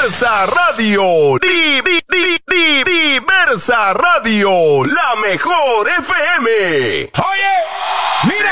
Diversa Radio. Diversa Radio, la mejor FM. Oye, mira.